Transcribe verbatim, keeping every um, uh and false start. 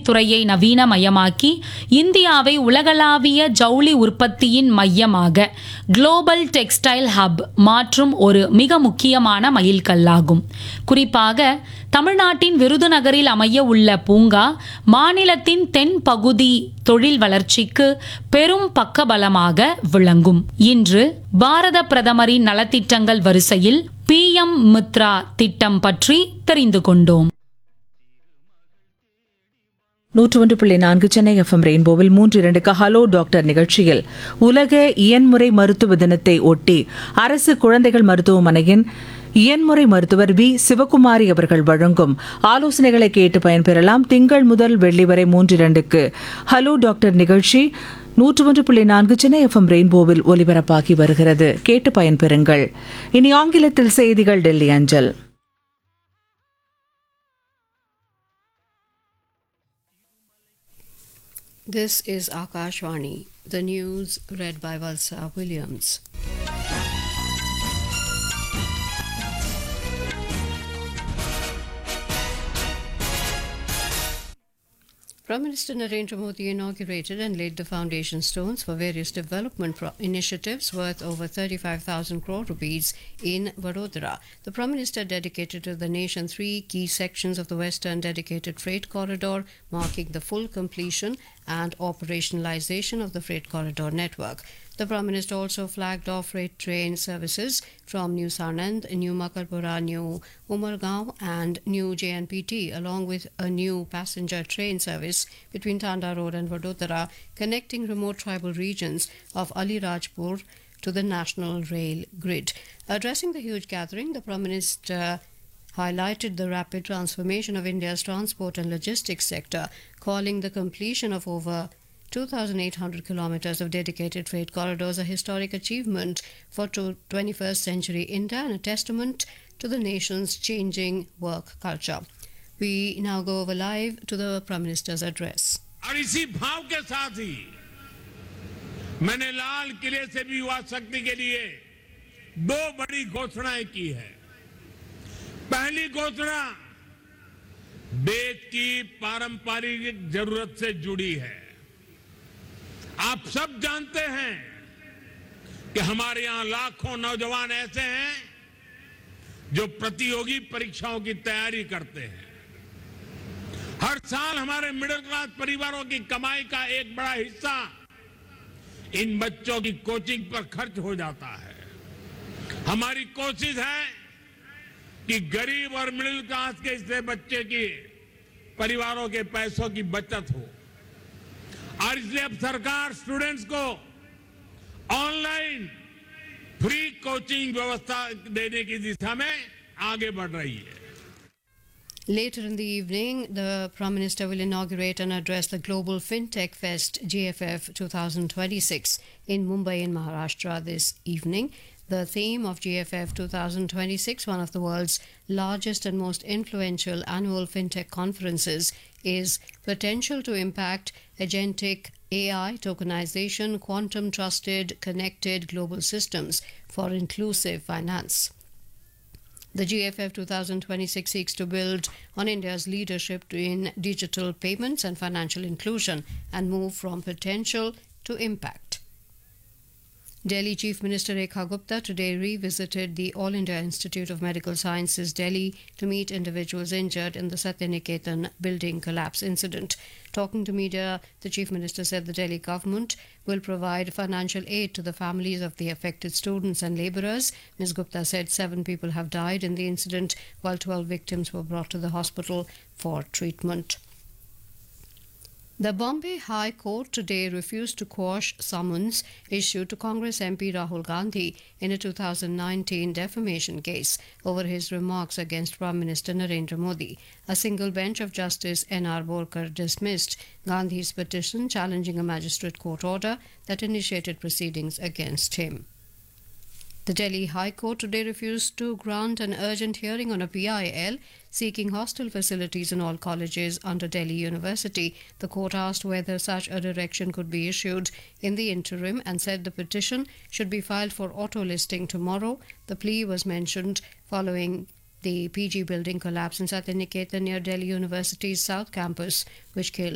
துறையை நவீனமயமாக்கி இந்தியாவை உலகளாவிய ஜவுளி உற்பத்தியின் மையமாக குளோபல் டெக்ஸ்டைல் ஹப் மாற்றும் ஒரு மிக முக்கியமான மைல்கல்லாகும். குறிப்பாக தமிழ்நாட்டின் விருதுநகரில் அமைய உள்ள பூங்கா மாநிலத்தின் தென் பகுதி தொழில் வளர்ச்சிக்கு பெரும் பக்கபலமாக விளங்கும். இன்று பாரத பிரதமரின் நலத்திட்டங்கள் வரிசையில் பி எம் மித்ரா திட்டம் பற்றி தெரிந்து கொண்டோம். நூற்று ஒன்று புள்ளி நான்கு சென்னை எஃப்எம் ரெயின்போவில் மூன்று இரண்டுக்கு ஹலோ டாக்டர் நிகழ்ச்சியில் உலக இயன்முறை மருத்துவ தினத்தை ஒட்டி அரசு குழந்தைகள் மருத்துவமனையின் இயன்முறை மருத்துவர் வி சிவகுமாரி அவர்கள் வழங்கும் ஆலோசனைகளை கேட்டு பயன்பெறலாம். திங்கள் முதல் வெள்ளி வரை மூன்று இரண்டுக்கு ஹலோ டாக்டர் நிகழ்ச்சி நூற்று ஒன்று புள்ளி நான்கு சென்னை எஃப்எம் ரெயின்போவில் ஒலிபரப்பாகி வருகிறது. கேட்டு பயன்பெறுங்கள். இனி ஆங்கிலத்தில் செய்திகள் டெல்லி அஞ்சல். This is Akashvani, the news read by Valsa Williams. Prime Minister Narendra Modi inaugurated and laid the foundation stones for various development pro- initiatives worth over thirty-five thousand crore rupees in Vadodara. The Prime Minister dedicated to the nation three key sections of the Western Dedicated Freight Corridor, marking the full completion and operationalization of the freight corridor network. The Prime Minister also flagged off freight train services from New Sanand, New Makarpura, New Umargaon and New J N P T, along with a new passenger train service between Tanda Road and Vadodara, connecting remote tribal regions of Alirajpur to the national rail grid. Addressing the huge gathering, the Prime Minister highlighted the rapid transformation of India's transport and logistics sector, calling the completion of over two thousand eight hundred kilometers of dedicated freight corridors a historic achievement for twenty-first century India and a testament to the nation's changing work culture. We now go over live to the Prime Minister's address. और इसी भाव के साथ ही मैंने लाल किले से भी युवा शक्ति के लिए दो बड़ी घोषणाएं की है. पहली घोषणा देश की पारंपरिक जरूरत से जुड़ी है. आप सब जानते हैं कि हमारे यहां लाखों नौजवान ऐसे हैं जो प्रतियोगी परीक्षाओं की तैयारी करते हैं. हर साल हमारे मिडिल क्लास परिवारों की कमाई का एक बड़ा हिस्सा इन बच्चों की कोचिंग पर खर्च हो जाता है. हमारी कोशिश है कि गरीब और मिडिल क्लास के इससे बच्चे की परिवारों के पैसों की बचत हो और इसलिए अब सरकार स्टूडेंट्स को ऑनलाइन फ्री कोचिंग व्यवस्था देने की दिशा में आगे बढ़ रही है. Later in the evening, the Prime Minister will inaugurate and address the Global FinTech Fest G F F twenty twenty-six in Mumbai in Maharashtra this evening. The theme of G F F twenty twenty-six, one of the world's largest and most influential annual fintech conferences, is potential to impact agentic A I, tokenization, quantum trusted, connected global systems for inclusive finance. The G F F twenty twenty-six seeks to build on India's leadership in digital payments and financial inclusion and move from potential to impact. Delhi Chief Minister Rekha Gupta today revisited the All India Institute of Medical Sciences, Delhi, to meet individuals injured in the Satyaniketan building collapse incident. Talking to media, the Chief Minister said the Delhi government will provide financial aid to the families of the affected students and labourers. Miz Gupta said seven people have died in the incident, while twelve victims were brought to the hospital for treatment. The Bombay High Court today refused to quash summons issued to Congress M P Rahul Gandhi in a two thousand nineteen defamation case over his remarks against Prime Minister Narendra Modi. A single bench of Justice N R Borkar dismissed Gandhi's petition challenging a magistrate court order that initiated proceedings against him. The Delhi High Court today refused to grant an urgent hearing on a P I L seeking hostel facilities in all colleges under Delhi University. The court asked whether such a direction could be issued in the interim and said the petition should be filed for auto listing tomorrow. The plea was mentioned following the P G building collapse in Satyaniketan near Delhi University's South Campus, which killed